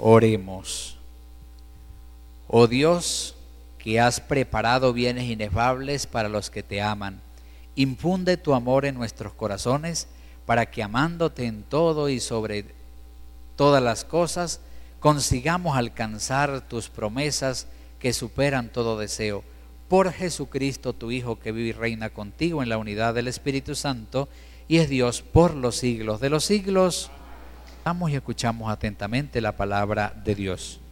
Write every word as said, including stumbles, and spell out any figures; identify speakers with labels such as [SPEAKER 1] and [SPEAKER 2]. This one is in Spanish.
[SPEAKER 1] Oremos. Oh Dios, que has preparado bienes inefables para los que te aman, infunde tu amor en nuestros corazones para que, amándote en todo y sobre todas las cosas, consigamos alcanzar tus promesas que superan todo deseo. Por Jesucristo, tu Hijo, que vive y reina contigo en la unidad del Espíritu Santo y es Dios por los siglos de los siglos. Vamos y escuchamos atentamente la palabra de Dios.